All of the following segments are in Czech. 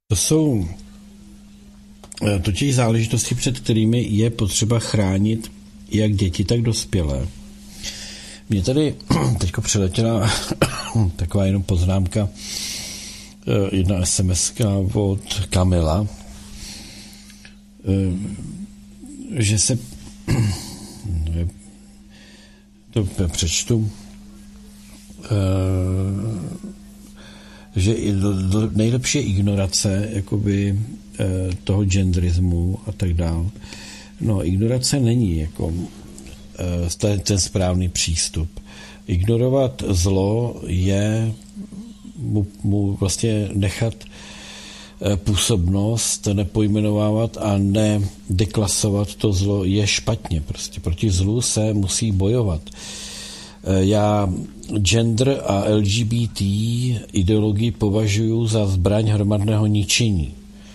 To jsou totiž záležitosti, před kterými je potřeba chránit jak děti, tak dospělé. Mně tady teďko přiletěla taková jenom poznámka, jedna SMS-ka od Kamila, že se to přečtu, že nejlepší je ignorace jakoby toho genderismu a tak dále. No, ignorace není jako ten správný přístup. Ignorovat zlo je mu vlastně nechat působnost, nepojmenovávat a nedeklasovat to zlo je špatně. Prostě proti zlu se musí bojovat. Já gender a LGBT ideologii považuji za zbraň hromadného ničení.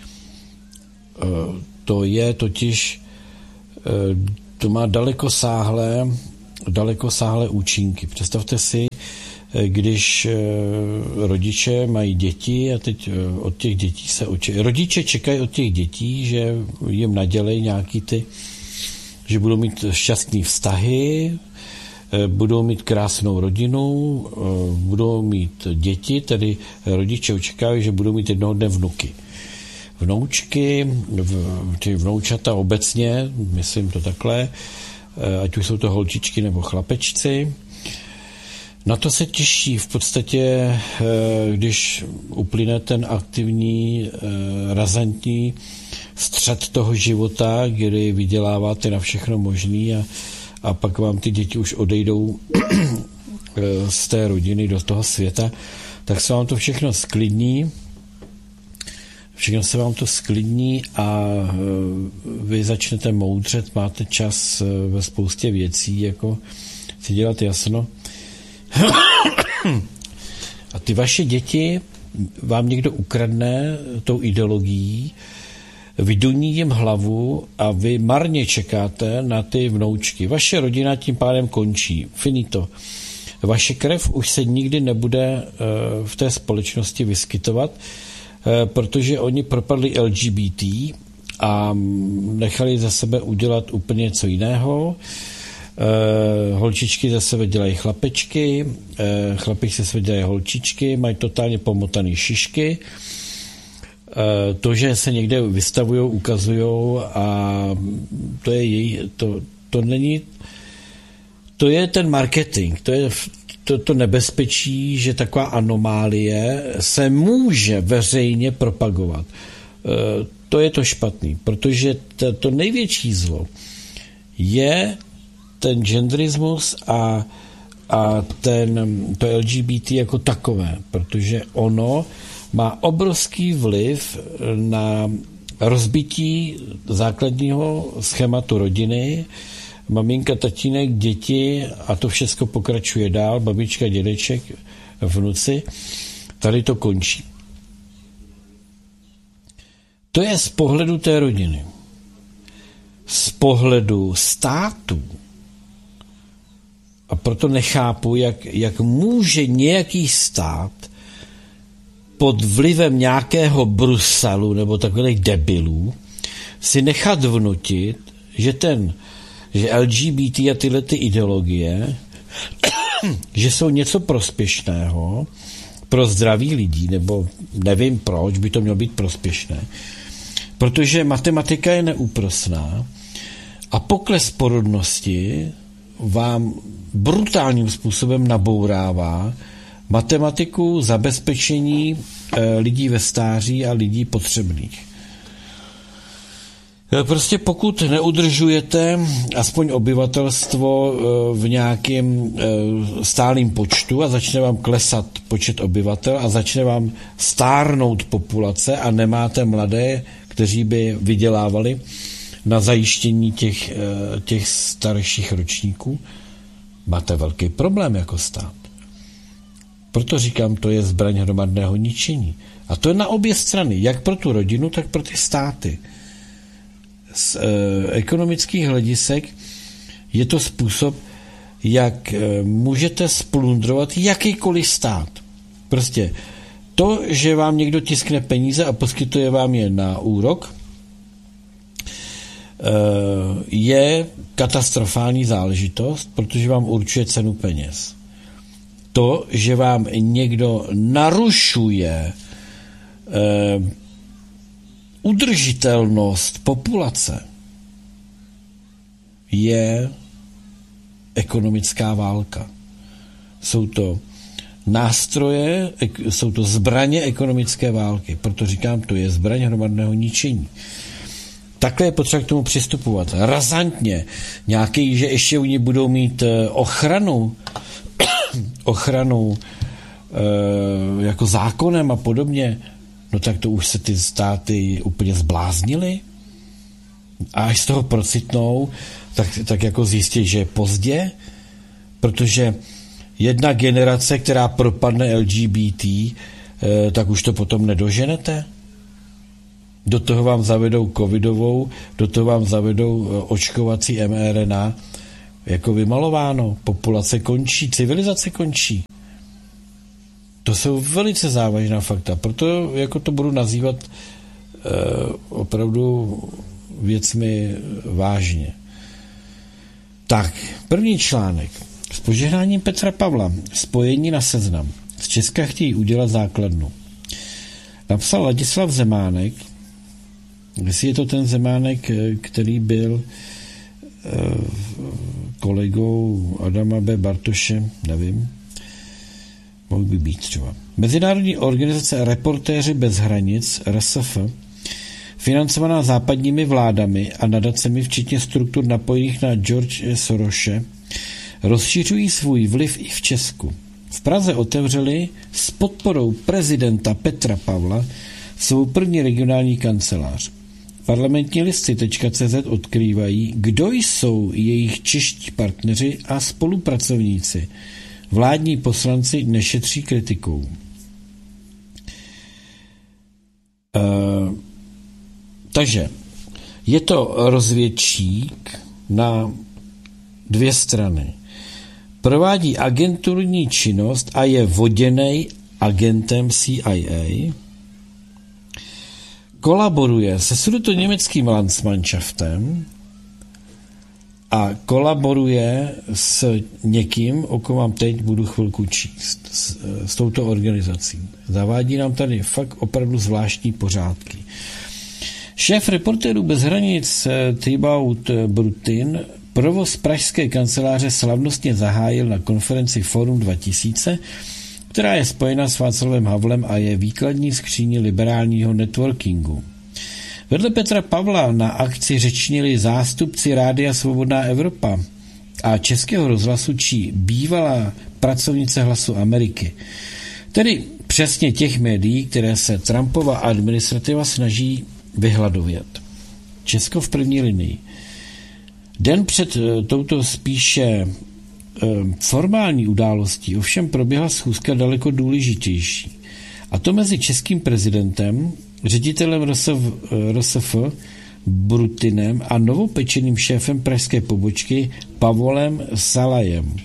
To je totiž, to má dalekosáhlé účinky. Představte si, když rodiče mají děti a teď od těch dětí rodiče čekají od těch dětí, že jim nadělej nějaký že budou mít šťastný vztahy, budou mít krásnou rodinu, budou mít děti, tedy rodiče očekávají, že budou mít jednoho dne vnuky. Vnoučky, ty vnoučata obecně, myslím to takhle, ať už jsou to holčičky nebo chlapečci. Na to se těší v podstatě, když uplyne ten aktivní, razantní střed toho života, kdy vyděláváte na všechno možný a pak vám ty děti už odejdou z té rodiny do toho světa, tak se vám to všechno sklidní. Všechno se vám to sklidní a vy začnete moudřet, máte čas ve spoustě věcí, jako si dělat jasno. A ty vaše děti vám někdo ukradne tou ideologií, vyduní jim hlavu a vy marně čekáte na ty vnoučky. Vaše rodina tím pádem končí. Finito. Vaše krev už se nikdy nebude v té společnosti vyskytovat, protože oni propadli LGBT a nechali za sebe udělat úplně něco jiného. Holčičky za sebe dělají chlapečky, chlapečky za sebe dělají holčičky, mají totálně pomotaný šišky. To, že se někde vystavujou, ukazujou a to je to není, to je ten marketing, to je to nebezpečí, že taková anomálie se může veřejně propagovat. To je to špatný, protože to největší zlo je ten genderismus a to LGBT jako takové, protože ono má obrovský vliv na rozbití základního schématu rodiny, maminka, tatínek, děti a to všechno pokračuje dál, babička, dědeček, vnuci, tady to končí. To je z pohledu té rodiny. Z pohledu státu. A proto nechápu, jak může nějaký stát pod vlivem nějakého Bruselu nebo takových debilů si nechat vnutit, že LGBT a tyhle ty ideologie, že jsou něco prospěšného pro zdraví lidí, nebo nevím proč by to mělo být prospěšné, protože matematika je neúprosná a pokles porodnosti vám brutálním způsobem nabourává matematiku zabezpečení lidí ve stáří a lidí potřebných. Prostě pokud neudržujete aspoň obyvatelstvo v nějakém stálým počtu a začne vám klesat počet obyvatel a začne vám stárnout populace a nemáte mladé, kteří by vydělávali na zajištění těch starších ročníků, máte velký problém jako stát. Proto říkám, to je zbraň hromadného ničení. A to je na obě strany, jak pro tu rodinu, tak pro ty státy. Z ekonomických hledisek je to způsob, jak můžete splundrovat jakýkoliv stát. Prostě To, že vám někdo tiskne peníze a poskytuje vám je na úrok, je katastrofální záležitost, protože vám určuje cenu peněz. To, že vám někdo narušuje udržitelnost populace, je ekonomická válka. Jsou to nástroje, jsou to zbraně ekonomické války. Proto říkám, to je zbraň hromadného ničení. Takhle je potřeba k tomu přistupovat. Razantně. Nějaký, že ještě oni budou mít ochranu jako zákonem a podobně, no tak to už se ty státy úplně zbláznily. A až z toho procitnou, tak jako zjistí, že je pozdě, protože jedna generace, která propadne LGBT, tak už to potom nedoženete. Do toho vám zavedou covidovou, do toho vám zavedou očkovací mRNA, jako vymalováno. Populace končí, civilizace končí. To jsou velice závažná fakta. Proto jako to budu nazývat opravdu věcmi vážně. Tak, první článek. S požehnáním Petra Pavla spojení na Seznam. Z Česka chtějí udělat základnu. Napsal Ladislav Zemánek. Jestli je to ten Zemánek, který byl kolegou Adama B. Bartoše, nevím. Mohl by být třeba. Mezinárodní organizace Reportéři bez hranic, RSF, financovaná západními vládami a nadacemi, včetně struktur napojených na George Sorose, rozšiřují svůj vliv i v Česku. V Praze otevřeli s podporou prezidenta Petra Pavla svou první regionální kancelář. Parlamentní listy.cz odkrývají, kdo jsou jejich čeští partneři a spolupracovníci. Vládní poslanci nešetří kritikou. Takže je to rozvědčík na dvě strany. Provádí agenturní činnost a je voděnej agentem CIA. Kolaboruje se sudetoněmeckým Landsmannschaftem a kolaboruje s někým, o kom vám teď budu chvilku číst, s touto organizací. Zavádí nám tady fakt opravdu zvláštní pořádky. Šéf Reportérů bez hranic Thibaut Brutin provoz pražské kanceláře slavnostně zahájil na konferenci Forum 2000, která je spojena s Václavem Havlem a je výkladní skříní liberálního networkingu. Vedle Petra Pavla na akci řečnili zástupci Rádia Svobodná Evropa a Českého rozhlasu či bývalá pracovnice Hlasu Ameriky. Tedy přesně těch médií, které se Trumpova administrativa snaží vyhladovět. Česko v první linii. Den před touto spíše formální událostí ovšem proběhla schůzka daleko důležitější. A to mezi českým prezidentem, ředitelem RSF Brutinem a novopečeným šéfem pražské pobočky Pavolem Salajem.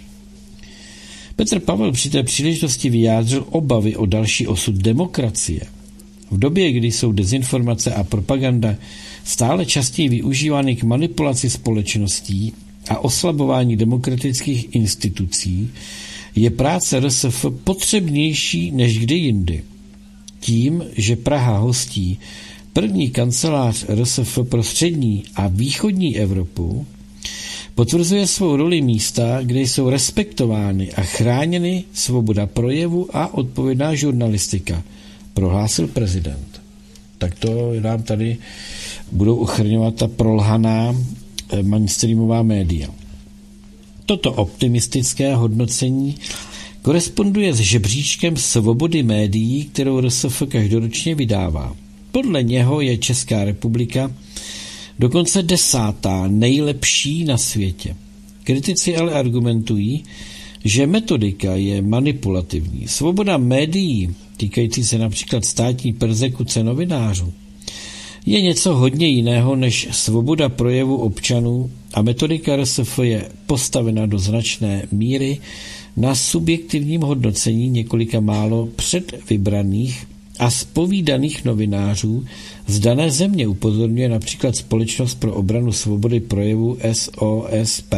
Petr Pavel při té příležitosti vyjádřil obavy o další osud demokracie. V době, kdy jsou dezinformace a propaganda stále častěji využívány k manipulaci společností a oslabování demokratických institucí, je práce RSF potřebnější než kdy jindy. Tím, že Praha hostí první kancelář RSF pro střední a východní Evropu, potvrzuje svou roli místa, kde jsou respektovány a chráněny svoboda projevu a odpovědná žurnalistika, prohlásil prezident. Tak to nám tady budou ochrňovat ta prolhaná mainstreamová média. Toto optimistické hodnocení koresponduje s žebříčkem svobody médií, kterou RSF každoročně vydává. Podle něho je Česká republika dokonce 10. nejlepší na světě. Kritici ale argumentují, že metodika je manipulativní. Svoboda médií, týkající se například státní perzekuce novinářů, je něco hodně jiného než svoboda projevu občanů a metodika RSF je postavena do značné míry na subjektivním hodnocení několika málo předvybraných a zpovídaných novinářů z dané země, upozorňuje například Společnost pro obranu svobody projevu SOSP.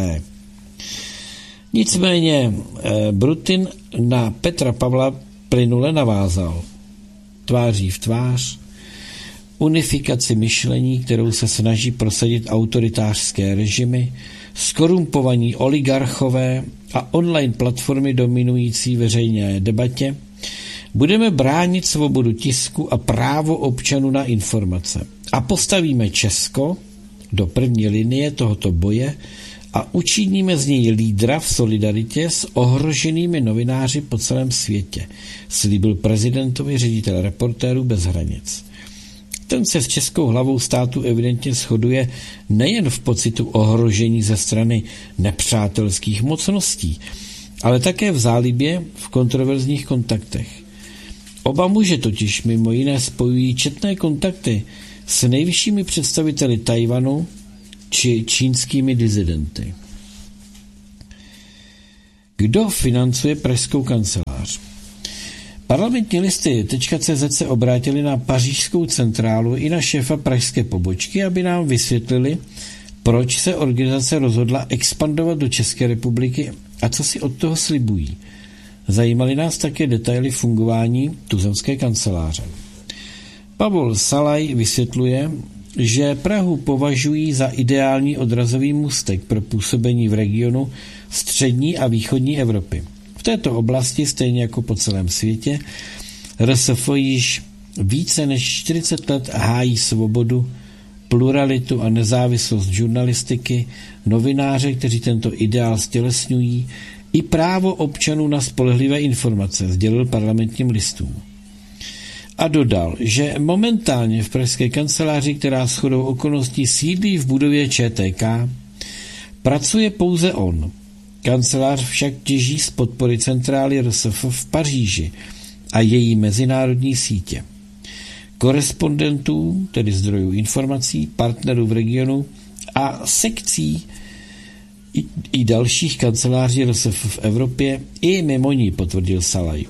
Nicméně Brutin na Petra Pavla plynule navázal. Tváří v tvář unifikaci myšlení, kterou se snaží prosadit autoritářské režimy, skorumpovaní oligarchové a online platformy dominující veřejné debatě, budeme bránit svobodu tisku a právo občanů na informace a postavíme Česko do první linie tohoto boje a učiníme z něj lídra v solidaritě s ohroženými novináři po celém světě, slíbil prezidentovi ředitel Reportérů bez hranic. Ten se s českou hlavou státu evidentně shoduje nejen v pocitu ohrožení ze strany nepřátelských mocností, ale také v zálibě v kontroverzních kontaktech. Oba muže totiž mimo jiné spojují četné kontakty s nejvyššími představiteli Tajvanu či čínskými dizidenty. Kdo financuje pražskou kancelář? Parlamentní listy.cz se obrátili na pařížskou centrálu i na šéfa pražské pobočky, aby nám vysvětlili, proč se organizace rozhodla expandovat do České republiky a co si od toho slibují. Zajímaly nás také detaily fungování tuzemské kanceláře. Pavol Salaj vysvětluje, že Prahu považují za ideální odrazový můstek pro působení v regionu střední a východní Evropy. V této oblasti, stejně jako po celém světě, RSF již více než 40 let hájí svobodu, pluralitu a nezávislost žurnalistiky, novináře, kteří tento ideál stělesňují, i právo občanů na spolehlivé informace, sdělil parlamentním listům. A dodal, že momentálně v pražské kanceláři, která shodou okolností sídlí v budově ČTK, pracuje pouze on. Kancelář však těží z podpory centrály RSF v Paříži a její mezinárodní sítě. Korespondentů, tedy zdrojů informací, partnerů v regionu a sekcí i dalších kanceláří RSF v Evropě i mimo ní, potvrdil Salaj.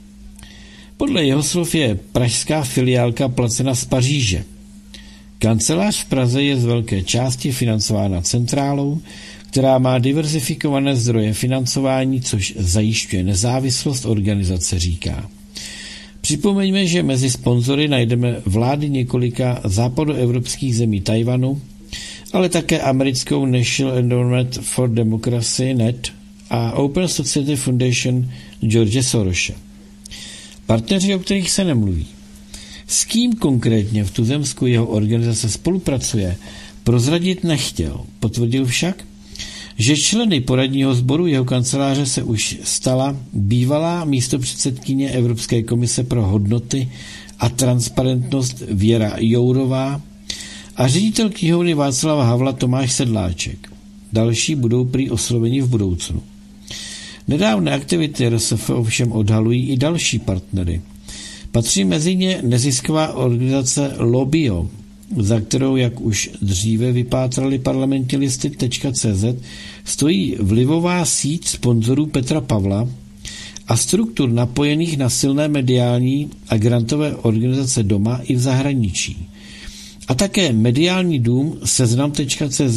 Podle jeho slov je pražská filiálka placena z Paříže. Kancelář v Praze je z velké části financována centrálou, která má diverzifikované zdroje financování, což zajišťuje nezávislost organizace, říká. Připomeňme, že mezi sponzory najdeme vlády několika západoevropských zemí Tajvanu, ale také americkou National Endowment for Democracy NED a Open Society Foundation George Sorose. Partneři, o kterých se nemluví. S kým konkrétně v tuzemsku jeho organizace spolupracuje, prozradit nechtěl. Potvrdil však, že členy poradního sboru jeho kanceláře se už stala bývalá místopředsedkyně Evropské komise pro hodnoty a transparentnost Věra Jourová a ředitel knihovny Václava Havla Tomáš Sedláček. Další budou prý osloveni v budoucnu. Nedávné aktivity RSF ovšem odhalují i další partnery. Patří mezi ně nezisková organizace Lobbio, za kterou, jak už dříve vypátrali parlamentní listy.cz, stojí vlivová síť sponzorů Petra Pavla a struktur napojených na silné mediální a grantové organizace doma i v zahraničí. A také mediální dům Seznam.cz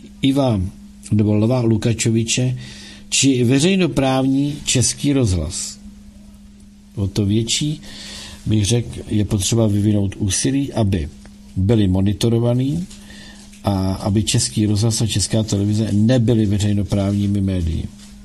Lva Lukačoviče či veřejnoprávní Český rozhlas. O to větší, bych řekl, je potřeba vyvinout úsilí, aby byli monitorovaní a aby Český rozhlas a Česká televize nebyly veřejnoprávními médii.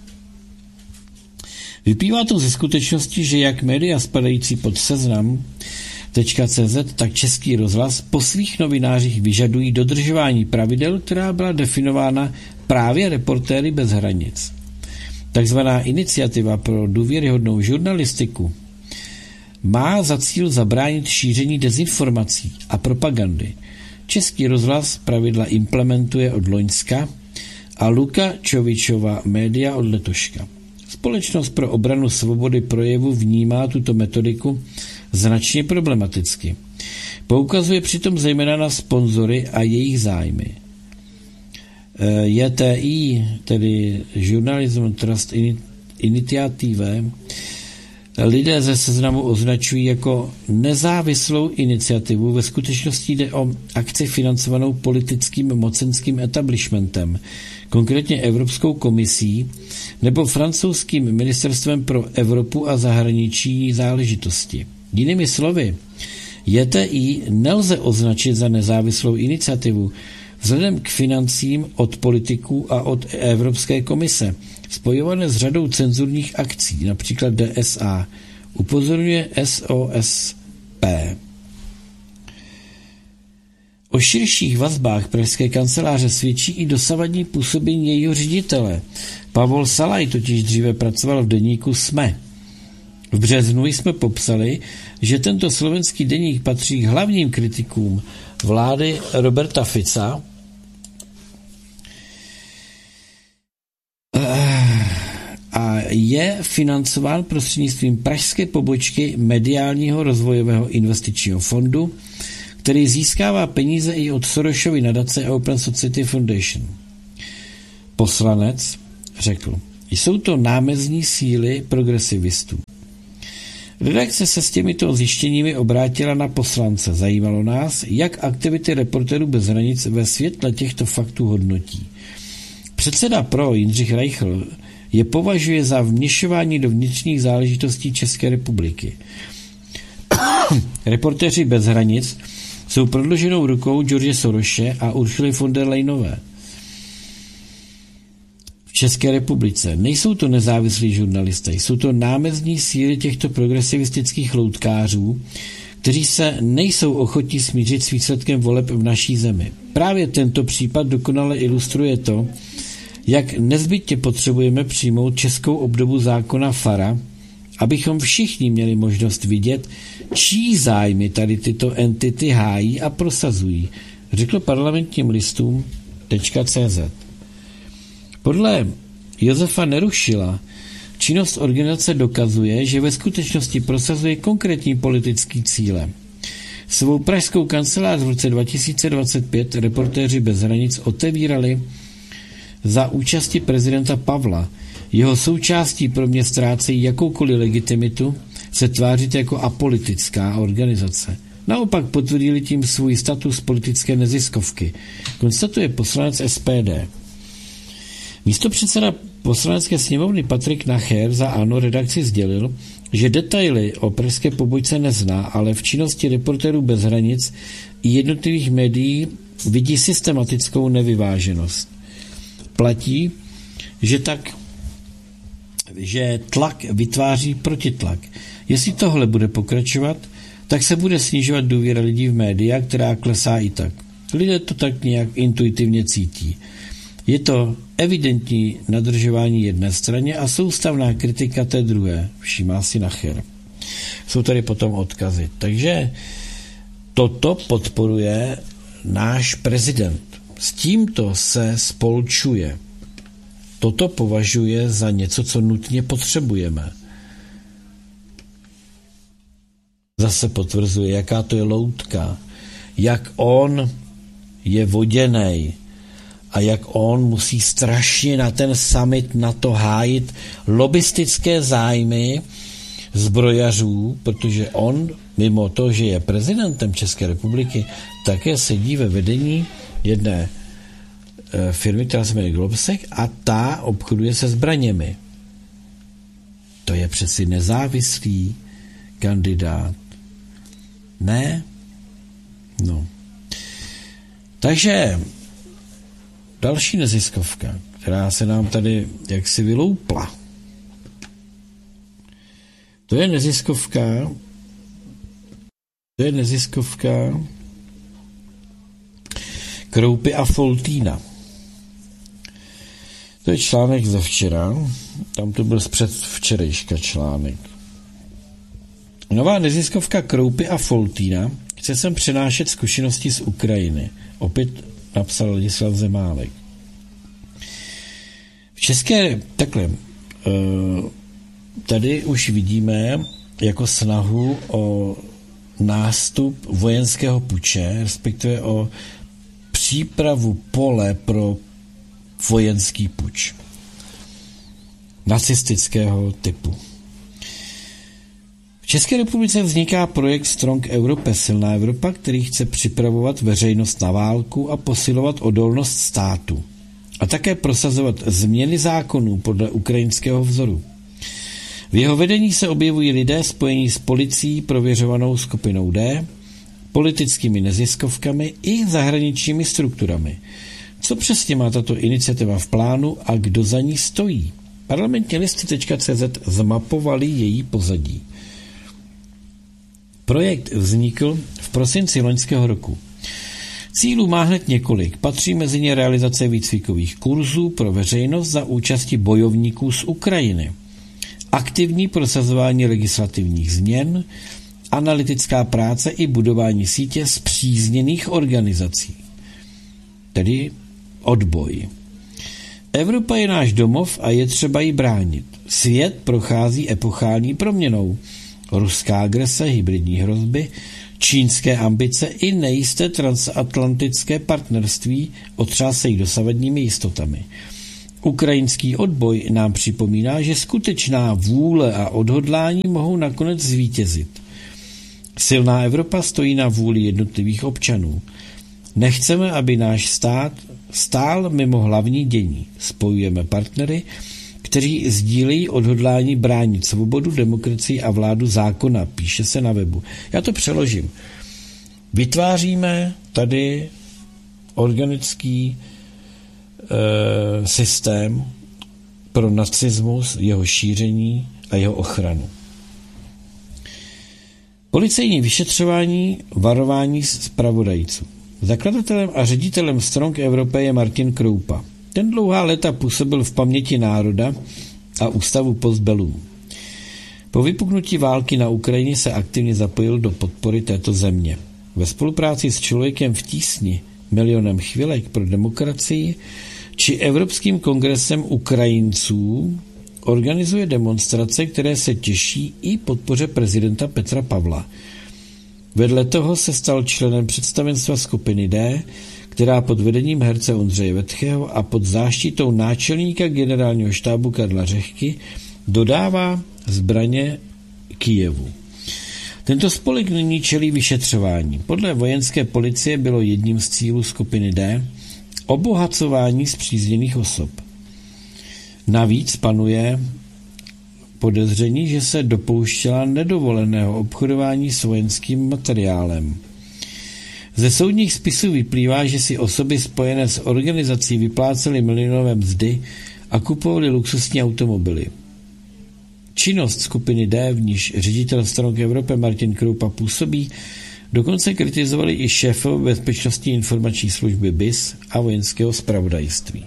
Vyplývá to ze skutečnosti, že jak média spadající pod Seznam.cz, tak Český rozhlas po svých novinářích vyžadují dodržování pravidel, která byla definována právě Reportéry bez hranic. Takzvaná iniciativa pro důvěryhodnou žurnalistiku má za cíl zabránit šíření dezinformací a propagandy. Český rozhlas pravidla implementuje od loňska a Lukačovičova média od letoška. Společnost pro obranu svobody projevu vnímá tuto metodiku značně problematicky. Poukazuje přitom zejména na sponzory a jejich zájmy. JTI, tedy Journalism Trust iniciative lidé ze Seznamu označují jako nezávislou iniciativu. Ve skutečnosti jde o akci financovanou politickým mocenským establishmentem, konkrétně Evropskou komisí nebo francouzským ministerstvem pro Evropu a zahraniční záležitosti. Jinými slovy, JTI nelze označit za nezávislou iniciativu vzhledem k financím od politiků a od Evropské komise, spojované s řadou cenzurních akcí, například DSA, upozorňuje SOSP. O širších vazbách pražské kanceláře svědčí i dosavadní působení jejího ředitele. Pavol Salaj totiž dříve pracoval v deníku SME. V březnu jsme popsali, že tento slovenský deník patří k hlavním kritikům vlády Roberta Fica a je financován prostřednictvím pražské pobočky Mediálního rozvojového investičního fondu, který získává peníze i od Sorosovy nadace Open Society Foundation. Poslanec řekl, jsou to námezní síly progresivistů. Redakce se s těmito zjištěními obrátila na poslance. Zajímalo nás, jak aktivity Reportérů bez hranic ve světle těchto faktů hodnotí. Předseda PRO Jindřich Reichl je považuje za vměšování do vnitřních záležitostí České republiky. Reportéři bez hranic jsou prodlouženou rukou George Sorose a Ursuly von der Leyenové. V České republice nejsou to nezávislí žurnalisté, jsou to námezní síly těchto progresivistických loutkářů, kteří se nejsou ochotní smířit s výsledkem voleb v naší zemi. Právě tento případ dokonale ilustruje to, jak nezbytně potřebujeme přijmout českou obdobu zákona FARA, abychom všichni měli možnost vidět, čí zájmy tady tyto entity hájí a prosazují, řekl parlamentním listům.cz. Podle Josefa Nerušila činnost organizace dokazuje, že ve skutečnosti prosazuje konkrétní politický cíle. Svou pražskou kancelář v roce 2025 Reportéři bez hranic otevírali za účasti prezidenta Pavla. Jeho součástí pro mě ztrácejí jakoukoliv legitimitu se tvářit jako apolitická organizace. Naopak potvrdili tím svůj status politické neziskovky, konstatuje poslanec SPD. Místopředseda poslanecké sněmovny Patrik Nacher za ANO redakci sdělil, že detaily o pražské pobočce nezná, ale v činnosti Reportérů bez hranic i jednotlivých médií vidí systematickou nevyváženost. Platí, že tlak vytváří protitlak. Jestli tohle bude pokračovat, tak se bude snižovat důvěra lidí v média, která klesá i tak. Lidé to tak nějak intuitivně cítí. Je to evidentní nadržování jedné straně a soustavná kritika té druhé, všímá si Nacher. Jsou tady potom odkazy. Takže toto podporuje náš prezident. S tímto se spolčuje. Toto považuje za něco, co nutně potřebujeme. Zase potvrzuje, jaká to je loutka, jak on je voděnej a jak on musí strašně na ten summit na to hájit lobistické zájmy zbrojařů, protože on, mimo to, že je prezidentem České republiky, také sedí ve vedení jedné firmy, která se jmenuje Globsec a ta obchoduje se zbraněmi. To je přeci nezávislý kandidát. Ne? No. Takže další neziskovka, která se nám tady jaksi vyloupla. To je neziskovka Kroupy a Foltýna. To je článek ze včera, tam to byl z předvčerejška článek. Nová neziskovka Kroupy a Foltýna chce sem přenášet zkušenosti z Ukrajiny. Opět napsal Ladislav Zemálek. V české, takhle, tady už vidíme jako snahu o nástup vojenského puče, respektive o přípravu pole pro vojenský puč. nacistického typu. V České republice vzniká projekt Strong Europe, silná Evropa, který chce připravovat veřejnost na válku a posilovat odolnost státu. A také prosazovat změny zákonů podle ukrajinského vzoru. V jeho vedení se objevují lidé spojení s policií prověřovanou skupinou D, politickými neziskovkami i zahraničními strukturami. Co přesně má tato iniciativa v plánu a kdo za ní stojí? Parlamentnělisty.cz zmapovali její pozadí. Projekt vznikl v prosinci loňského roku. Cílů má hned několik. Patří mezi ně realizace výcvikových kurzů pro veřejnost za účasti bojovníků z Ukrajiny, aktivní prosazování legislativních změn, analytická práce i budování sítě spřízněných organizací, tedy odboj. Evropa je náš domov a je třeba ji bránit. Svět prochází epochální proměnou. Ruská agrese, hybridní hrozby, čínské ambice i nejisté transatlantické partnerství otřásejí dosavadními jistotami. Ukrajinský odboj nám připomíná, že skutečná vůle a odhodlání mohou nakonec zvítězit. Silná Evropa stojí na vůli jednotlivých občanů. Nechceme, aby náš stát stál mimo hlavní dění. Spojujeme partnery, kteří sdílejí odhodlání bránit svobodu, demokracii a vládu zákona, píše se na webu. Já to přeložím. Vytváříme tady organický systém pro nacismus, jeho šíření a jeho ochranu. Policejní vyšetřování, varování zpravodajců. Zakladatelem a ředitelem Strong Europe je Martin Kroupa. Ten dlouhá léta působil v paměti národa a ústavu Postbellum. Po vypuknutí války na Ukrajině se aktivně zapojil do podpory této země. Ve spolupráci s Člověkem v tísni, Milionem chvilek pro demokracii či Evropským kongresem Ukrajinců organizuje demonstrace, které se těší i podpoře prezidenta Petra Pavla. Vedle toho se stal členem představenstva skupiny D, která pod vedením herce Ondřeje Vetchého a pod záštitou náčelníka generálního štábu Karla Řehky dodává zbraně Kyjevu. Tento spolek nyní čelí vyšetřování. Podle vojenské policie bylo jedním z cílů skupiny D obohacování spřízněných osob. Navíc panuje podezření, že se dopouštěla nedovoleného obchodování s vojenským materiálem. Ze soudních spisů vyplývá, že si osoby spojené s organizací vyplácely milionové mzdy a kupovaly luxusní automobily. Činnost skupiny D, v níž ředitel Strong Europe Martin Kroupa působí, dokonce kritizovali i šéfové bezpečnostní informační služby BIS a vojenského zpravodajství.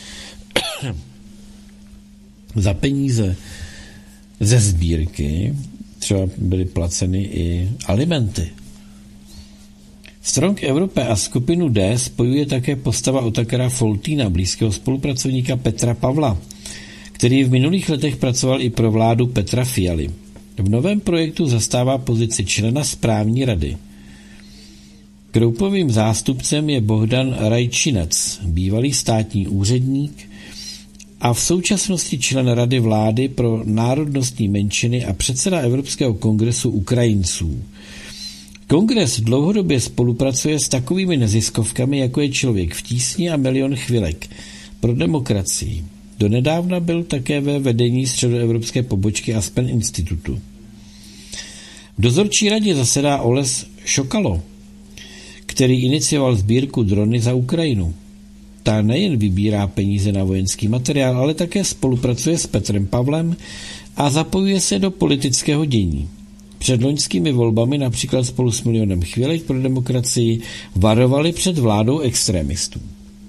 Za peníze ze sbírky třeba byly placeny i alimenty. Strong Europe a skupinu D spojuje také postava Otakara Foltýna, blízkého spolupracovníka Petra Pavla, který v minulých letech pracoval i pro vládu Petra Fialy. V novém projektu zastává pozici člena správní rady. Kroupovým zástupcem je Bohdan Rajčinec, bývalý státní úředník a v současnosti člen Rady vlády pro národnostní menšiny a předseda Evropského kongresu Ukrajinců. Kongres dlouhodobě spolupracuje s takovými neziskovkami, jako je Člověk v tísni a Milion chvilek pro demokracii. Donedávna byl také ve vedení středoevropské pobočky Aspen institutu. V dozorčí radě zasedá Oles Šokalo, který inicioval sbírku drony za Ukrajinu. Ta nejen vybírá peníze na vojenský materiál, ale také spolupracuje s Petrem Pavlem a zapojuje se do politického dění. Před loňskými volbami například spolu s Milionem chvilek pro demokracii varovali před vládou extremistů.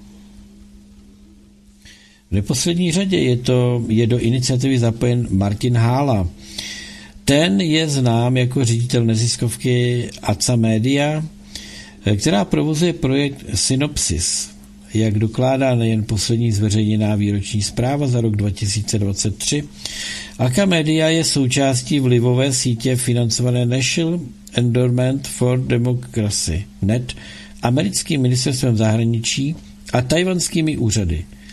V neposlední řadě je do iniciativy zapojen Martin Hála. Ten je znám jako ředitel neziskovky ACA Media, která provozuje projekt Synopsis. Jak dokládá nejen poslední zveřejněná výroční zpráva za rok 2023, ACA Media je součástí vlivové sítě financované National Endowment for Democracy NET, americkým ministerstvem zahraničí a tajvanskými úřady.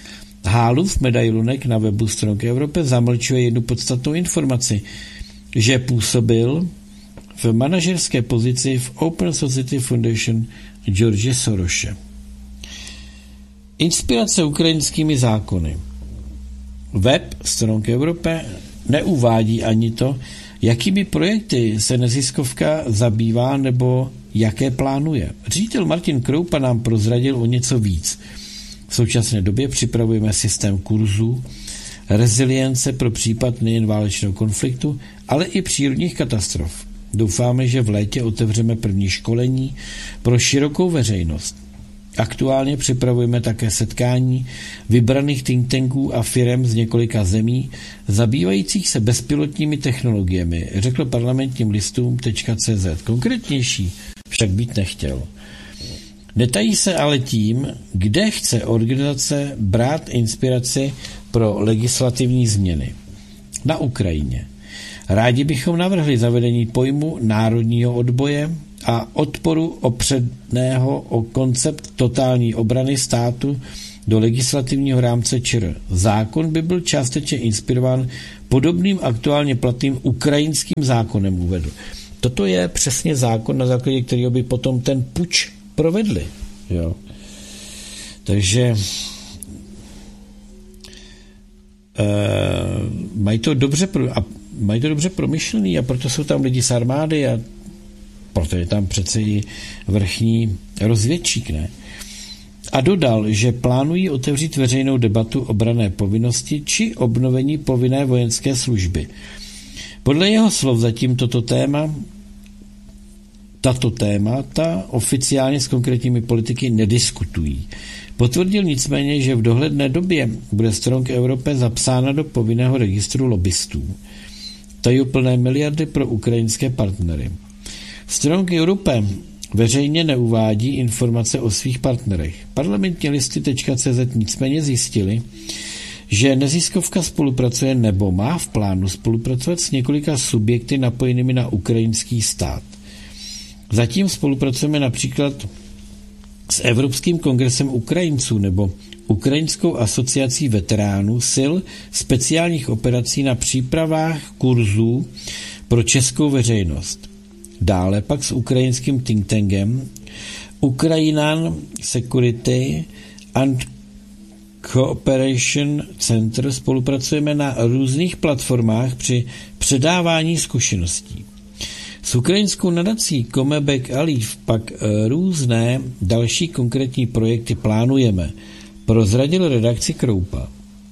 Hálův medailonek na webu Strong Europe zamlčuje jednu podstatnou informaci, že působil v manažerské pozici v Open Society Foundation George Sorose. Inspirace ukrajinskými zákony. Web Strong Europe neuvádí ani to, jakými projekty se neziskovka zabývá nebo jaké plánuje. Ředitel Martin Kroupa nám prozradil o něco víc. V současné době připravujeme systém kurzů, rezilience pro případ nejen válečného konfliktu, ale i přírodních katastrof. Doufáme, že v létě otevřeme první školení pro širokou veřejnost. Aktuálně připravujeme také setkání vybraných think tanků a firem z několika zemí zabývajících se bezpilotními technologiemi, řekl parlamentním listům.cz. Konkrétnější však být nechtěl. Netají se ale tím, kde chce organizace brát inspiraci pro legislativní změny. Na Ukrajině. Rádi bychom navrhli zavedení pojmu národního odboje a odporu opředného o koncept totální obrany státu do legislativního rámce ČR. Zákon by byl částečně inspirován podobným aktuálně platným ukrajinským zákonem, uvedl. Toto je přesně zákon, na základě kterého by potom ten puč provedli. Jo. Takže mají to dobře promyšlený a proto jsou tam lidi z armády a proto je tam přece i vrchní rozvědčík, ne? A dodal, že plánují otevřít veřejnou debatu o branné povinnosti či obnovení povinné vojenské služby. Podle jeho slov zatím tato témata oficiálně s konkrétními politiky nediskutují. Potvrdil nicméně, že v dohledné době bude Strong Europe zapsána do povinného registru lobbystů. Tajuplné miliardy pro ukrajinské partnery. Strong Europe veřejně neuvádí informace o svých partnerech. Parlamentní listy.cz nicméně zjistili, že neziskovka spolupracuje nebo má v plánu spolupracovat s několika subjekty napojenými na ukrajinský stát. Zatím spolupracujeme například s Evropským kongresem Ukrajinců nebo Ukrajinskou asociací veteránů sil speciálních operací na přípravách kurzů pro českou veřejnost. Dále pak s ukrajinským think tankem Ukrajinan Security and Cooperation Center spolupracujeme na různých platformách při předávání zkušeností. S ukrajinskou nadací Komebek Aliv pak různé další konkrétní projekty plánujeme, prozradil redakci Kroupa.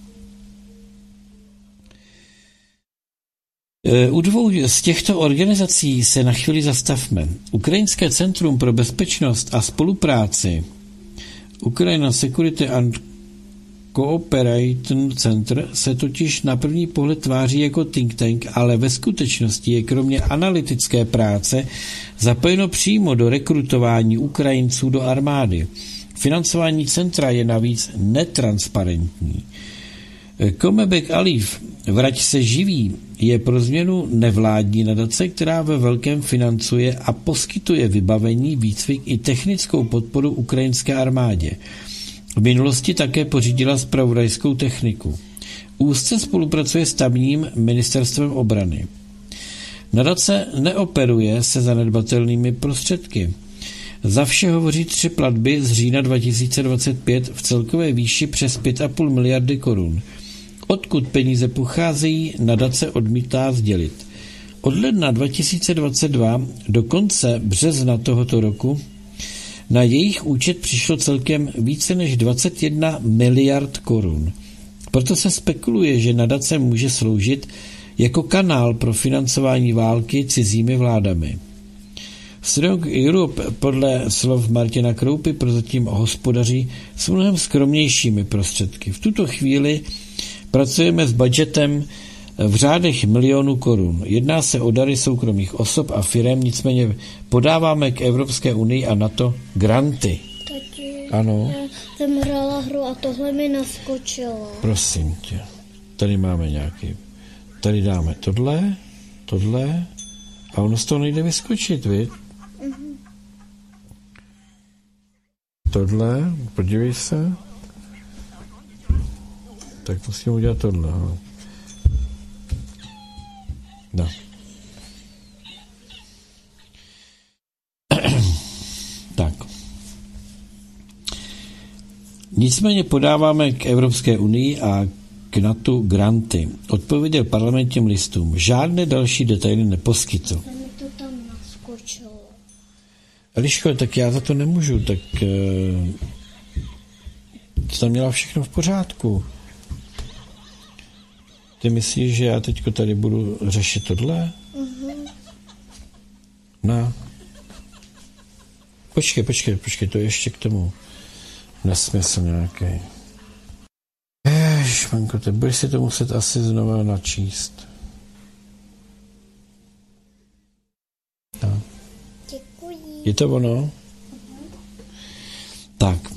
U dvou z těchto organizací se na chvíli zastavme. Ukrajinské centrum pro bezpečnost a spolupráci Ukrajina Security and Cooperation Center se totiž na první pohled tváří jako think tank, ale ve skutečnosti je kromě analytické práce zapojeno přímo do rekrutování Ukrajinců do armády. Financování centra je navíc netransparentní. Komebek Aliv Vrať se živí je pro změnu nevládní nadace, která ve velkém financuje a poskytuje vybavení, výcvik i technickou podporu ukrajinské armádě. V minulosti také pořídila zpravodajskou techniku. Úzce spolupracuje s tamním ministerstvem obrany. Nadace neoperuje se zanedbatelnými prostředky. Za vše hovoří 3 platby z října 2025 v celkové výši přes 5,5 miliardy korun. Odkud peníze pocházejí, nadace odmítá sdělit. Od ledna 2022 do konce března tohoto roku na jejich účet přišlo celkem více než 21 miliard korun. Proto se spekuluje, že nadace může sloužit jako kanál pro financování války cizími vládami. Strong Europe podle slov Martina Kroupy prozatím hospodaří s mnohem skromnějšími prostředky. V tuto chvíli pracujeme s budgetem v řádech milionů korun. Jedná se o dary soukromých osob a firem, nicméně podáváme k Evropské unii a NATO granty. Tati, ano. Já jsem hrála hru a tohle mi naskočilo. Prosím tě, tady máme nějaký. Tady dáme tohle a ono z toho nejde vyskočit, viď? Tohle, podívej se. Tak musím udělat tohle. No. Tak. Nicméně podáváme k Evropské unii a k NATO granty. Odpověděl parlamentním listům. Žádné další detaily neposkytl. Se mi to tam naskočilo. Eliško, tak já za to nemůžu, tak tam měla všechno v pořádku. Ty myslíš, že já teďko tady budu řešit tohle? No. Počkej, to je ještě k tomu. Nesmysl nějaký. Ježišmanko, ty budeš si to muset asi znovu načíst. No. Děkuji. Je to ono? Tak.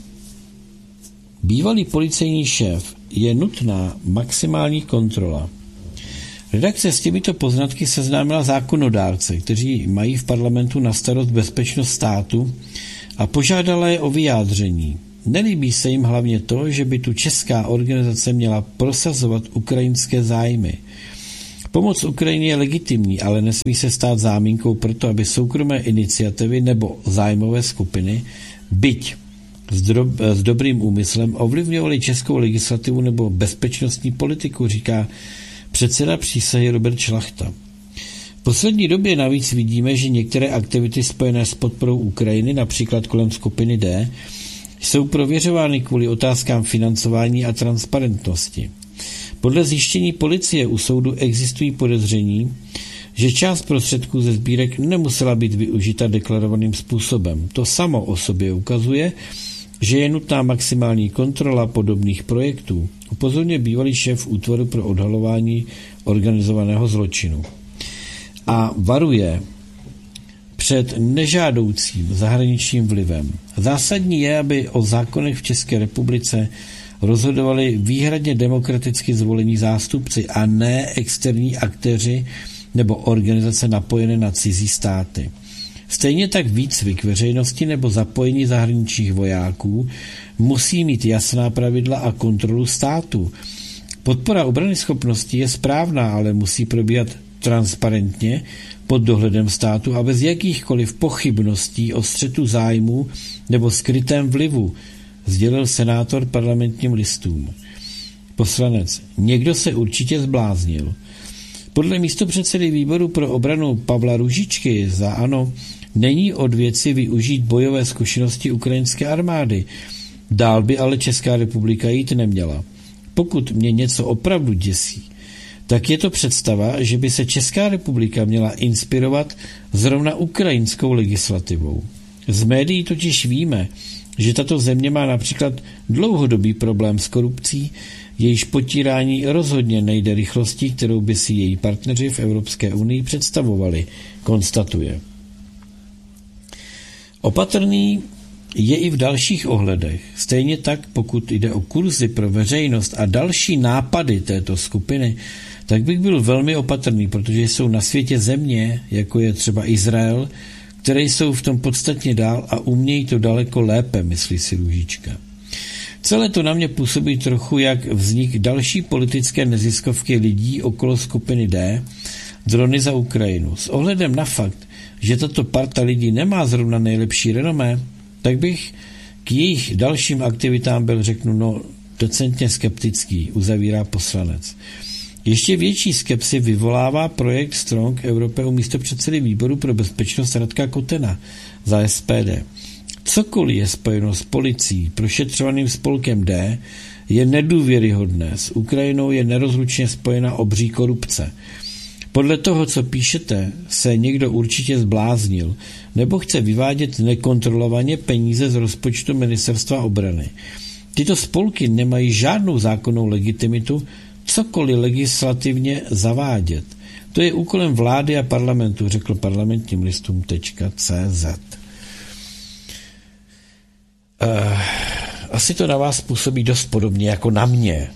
Bývalý policejní šéf, je nutná maximální kontrola. Redakce s těmito poznatky seznámila zákonodárce, kteří mají v parlamentu na starost bezpečnost státu a požádala je o vyjádření. Nelíbí se jim hlavně to, že by tu česká organizace měla prosazovat ukrajinské zájmy. Pomoc Ukrajině je legitimní, ale nesmí se stát záminkou proto, aby soukromé iniciativy nebo zájmové skupiny, byť s dobrým úmyslem, ovlivňovaly českou legislativu nebo bezpečnostní politiku, říká předseda přísahy Robert Šlachta. V poslední době navíc vidíme, že některé aktivity spojené s podporou Ukrajiny, například kolem skupiny D, jsou prověřovány kvůli otázkám financování a transparentnosti. Podle zjištění policie u soudu existují podezření, že část prostředků ze sbírek nemusela být využita deklarovaným způsobem. To samo o sobě ukazuje, že je nutná maximální kontrola podobných projektů, upozorňuje bývalý šéf útvaru pro odhalování organizovaného zločinu. A varuje před nežádoucím zahraničním vlivem. Zásadní je, aby o zákonech v České republice rozhodovali výhradně demokraticky zvolení zástupci a ne externí aktéři nebo organizace napojené na cizí státy. Stejně tak výcvik veřejnosti nebo zapojení zahraničních vojáků musí mít jasná pravidla a kontrolu státu. Podpora obranyschopnosti je správná, ale musí probíhat transparentně pod dohledem státu a bez jakýchkoliv pochybností o střetu zájmů nebo skrytém vlivu, sdělil senátor parlamentním listům. Poslanec. Někdo se určitě zbláznil. Podle místopředsedy výboru pro obranu Pavla Růžičky za ANO není od věci využít bojové zkušenosti ukrajinské armády. Dál by ale Česká republika jít neměla. Pokud mě něco opravdu děsí, tak je to představa, že by se Česká republika měla inspirovat zrovna ukrajinskou legislativou. Z médií totiž víme, že tato země má například dlouhodobý problém s korupcí, jejíž potírání rozhodně nejde rychlostí, kterou by si její partneři v Evropské unii představovali, konstatuje. Opatrný je i v dalších ohledech. Stejně tak, pokud jde o kurzy pro veřejnost a další nápady této skupiny, tak bych byl velmi opatrný, protože jsou na světě země, jako je třeba Izrael, které jsou v tom podstatně dál a umějí to daleko lépe, myslí si Růžička. Celé to na mě působí trochu jak vznik další politické neziskovky lidí okolo skupiny D, Drony za Ukrajinu. S ohledem na fakt, že tato parta lidí nemá zrovna nejlepší renomé, tak bych k jejich dalším aktivitám byl, řeknu, decentně skeptický, uzavírá poslanec. Ještě větší skepsi vyvolává projekt Strong Europe u místopředsedy výboru pro bezpečnost Radka Kotena za SPD. Cokoliv je spojeno s policií, prošetřovaným spolkem D, je nedůvěryhodné. S Ukrajinou je nerozlučně spojena obří korupce. Podle toho, co píšete, se někdo určitě zbláznil nebo chce vyvádět nekontrolovaně peníze z rozpočtu Ministerstva obrany. Tyto spolky nemají žádnou zákonnou legitimitu cokoliv legislativně zavádět. To je úkolem vlády a parlamentu, řekl parlamentním listům.cz. Asi to na vás působí dost podobně jako na mě.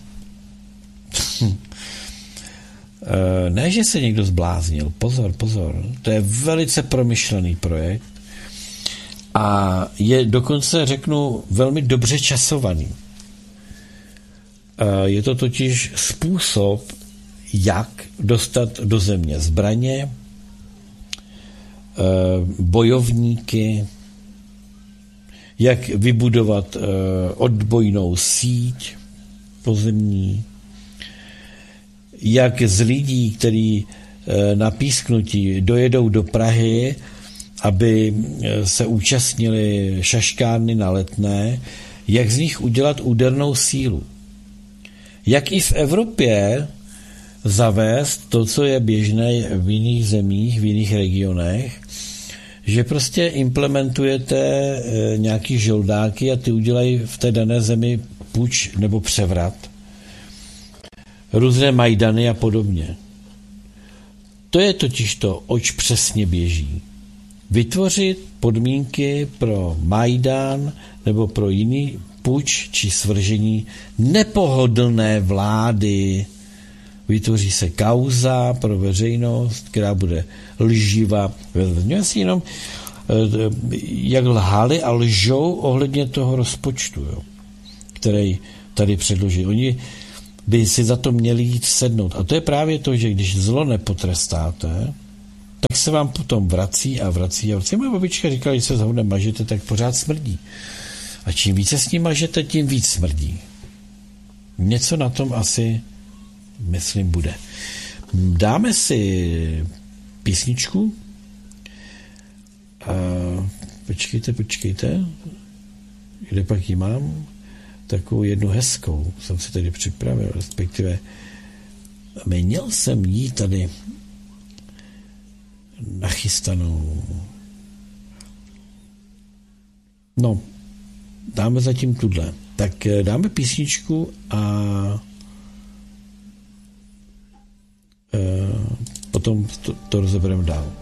Ne, že se někdo zbláznil. Pozor. To je velice promyšlený projekt a je dokonce, řeknu, velmi dobře časovaný. Je to totiž způsob, jak dostat do země zbraně, bojovníky, jak vybudovat odbojnou síť pozemní, jak z lidí, kteří na písknutí dojedou do Prahy, aby se účastnili šaškárny na Letné, jak z nich udělat údernou sílu. Jak i v Evropě zavést to, co je běžné v jiných zemích, v jiných regionech, že prostě implementujete nějaký žoldáky a ty udělají v té dané zemi puč nebo převrat. Různé majdany a podobně. To je totiž to, oč přesně běží. Vytvořit podmínky pro Majdan nebo pro jiný puč či svržení nepohodlné vlády. Vytvoří se kauza pro veřejnost, která bude lživá. Vezměme si jenom, jak lhali a lžou ohledně toho rozpočtu, jo, který tady předloží. Oni by si za to měli jít sednout. A to je právě to, že když zlo nepotrestáte, tak se vám potom vrací a vrací a vrací. Moje babička říkala, že se s honem mažete, tak pořád smrdí. A čím více s ním mažete, tím víc smrdí. Něco na tom asi, myslím, bude. Dáme si písničku. Počkejte. Kde pak ji mám? Takovou jednu hezkou. Jsem si tady připravil, respektive měl jsem jí tady nachystanou. No, dáme zatím tuhle. Tak dáme písničku a potom to rozebereme dál.